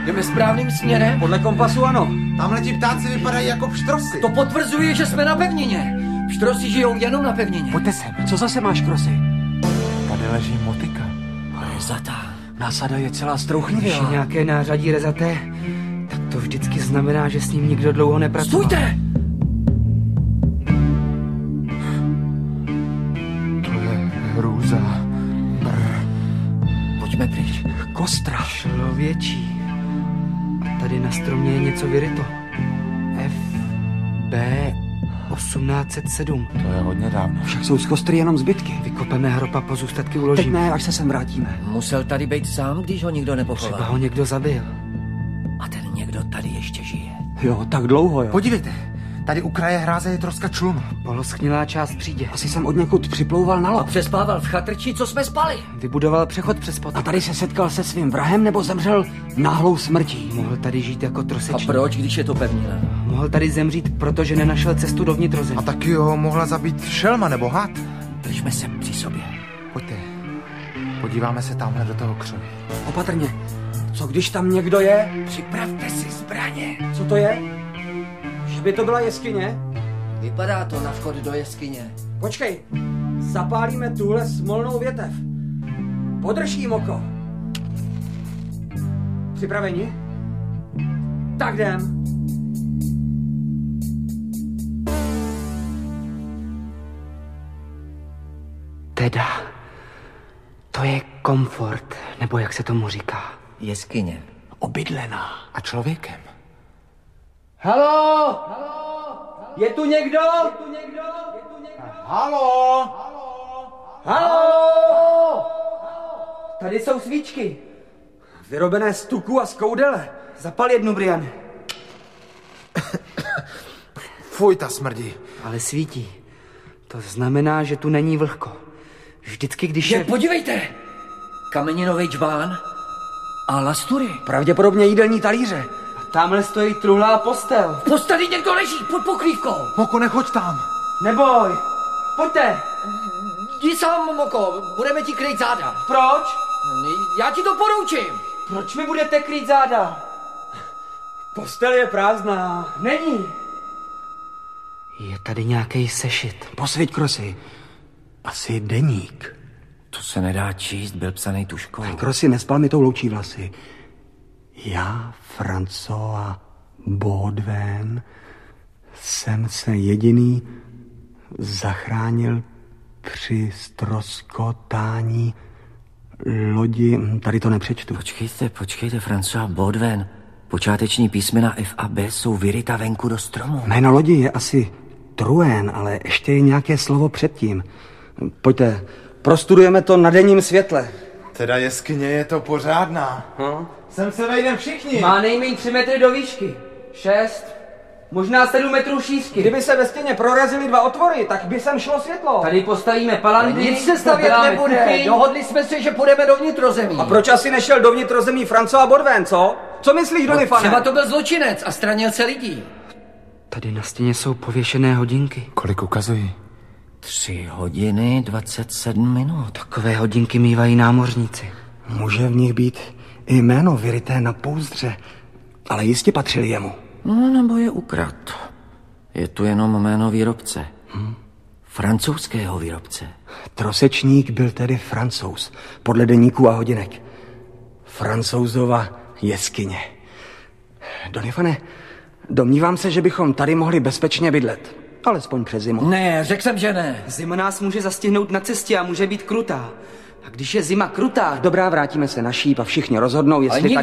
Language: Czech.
Jdeme správným směrem? Podle kompasu ano. Tamhle ti ptáci vypadají jako pštrosy. To potvrzuje, že jsme na pevnině. Pštrosi žijou jenom na pevnině. Pojďte sem. Co zase máš, Krosy? Tady leží motika. Rezata. Násada je celá strouchnivá. Když je nějaké nářadí rezaté, tak to vždycky znamená, že s ním nikdo dlouho nepracoval. Stůjte! To je hrůza. Pojďme pryč. Kostra. Člověčí. A tady na stromě je něco vyryto. FB 1807. To je hodně dávno. Však jsou z kostry jenom zbytky. Vykopeme hrob a pozůstatky Teď uložíme. ne, až se sem vrátíme. Musel tady být sám, když ho nikdo Třeba nepochoval. ho někdo zabil. A ten někdo tady ještě žije. Jo, tak dlouho, jo. Podívejte, tady u kraje hráze je troska člunu. Poloschnilá část přídě. Asi jsem od někud připlouval na A loď. přespával v chatrči, co jsme spali. Vybudoval přechod přes potok. A tady se setkal se svým vrahem nebo zemřel náhlou smrtí. Mohl tady žít jako A trosečník. proč, když je to pevnina? Mohl tady zemřít, protože nenašel cestu do vnitrozemí. A taky ho mohla zabít šelma nebo had. Držme se při sobě. Pojďte, podíváme se tamhle do toho křoví. Opatrně. Co když tam někdo je? Připravte si zbraně. Co to je? Že by to byla jeskyně? Vypadá to na vchod do jeskyně. Počkej, zapálíme tuhle smolnou větev. Podrž jí, Moko. Připraveni? Tak jdem. Teda, to je komfort, nebo jak se tomu říká. Jeskyně. Obydlená. A člověkem. Haló? Je tu někdo? Haló? Haló? Tady jsou svíčky. Vyrobené z tuku a z koudele. Zapal jednu, Brian. Fuj, ta smrdí. Ale svítí. To znamená, že tu není vlhko. Vždycky, když je... Podívejte! Kameninový džbán a lastury. Pravděpodobně jídelní talíře. A tamhle stojí truhlá postel. V posteli někdo leží pod pokrývkou. Moko, nechoď tam. Neboj, pojďte. Jdi sám, Moko, budeme ti kryjt záda. Proč? Já ti to poroučím. Proč mi budete krýt záda? Postel je prázdná. Není. Je tady nějaký sešit. Posviť, Krosy. Asi deník. To se nedá číst, byl psaný tuškou. Krosy, nespal mi tou loučí vlasy. Já, François Baudouin, jsem se jediný zachránil při ztroskotání lodi. Tady to nepřečtu. Počkejte, François Baudouin. Počáteční písmena F a B jsou vyryta venku do stromu. Jméno lodi je asi Truen, ale ještě je nějaké slovo předtím. Pojďte, prostudujeme to na denním světle. Teda jeskyně je to pořádná. Sem se vejdem všichni. Má nejméně 3 metry do výšky. 6, možná 7 metrů šířky. Kdyby se ve stěně prorazily 2 otvory, tak by sem šlo světlo. Tady postavíme palandy. Nic se stavět poděláme nebude. kuchyň. Dohodli jsme se, že půjdeme do vnitrozemí. A proč asi nešel do vnitrozemí François Baudouin, co? Co myslíš, Donifane? Třeba to byl zločinec a stranil se lidí. Tady na stěně jsou pověšené hodinky. Kolik ukazují? 3 hodiny 27 minut. Takové hodinky mývají námořníci. Může v nich být i jméno vyryté na pouzdře, ale jistě patřili jemu. No, nebo je ukrad. Je tu jenom jméno výrobce. Francouzského výrobce. Trosečník byl tedy Francouz, podle deníků a hodinek. Francouzova jeskyně. Donifane, domnívám se, že bychom tady mohli bezpečně bydlet. Alespoň přes zimu. Ne, řekl jsem, že ne. Zima nás může zastihnout na cestě a může být krutá. A když je zima krutá... Dobrá, vrátíme se na šíp a všichni rozhodnou, jestli Ale